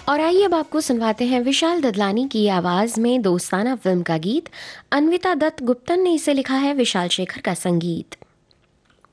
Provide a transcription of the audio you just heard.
और आइए अब आपको सुनवाते हैं विशाल ददलानी की आवाज़ में दोस्ताना फिल्म का गीत। अन्विता दत्त गुप्तन ने इसे लिखा है, विशाल शेखर का संगीत।